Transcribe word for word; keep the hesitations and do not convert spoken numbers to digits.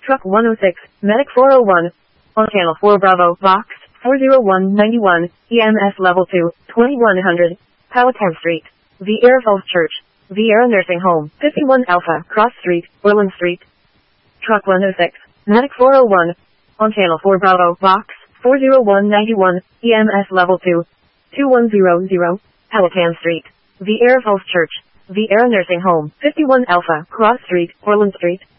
Truck one oh six, Medic four oh one. On Channel four Bravo, Box four oh one ninety-one, E M S Level two, twenty-one hundred, Powhatan Street, Vieira Falls Church, Vieira Nursing Home, fifty-one Alpha, Cross Street, Orland Street. Truck one oh six, Medic four oh one. On Channel four Bravo, Box four oh one ninety-one, E M S Level two, twenty-one hundred, Powhatan Street, Vieira Falls Church, Vieira Nursing Home, fifty-one Alpha, Cross Street, Orland Street.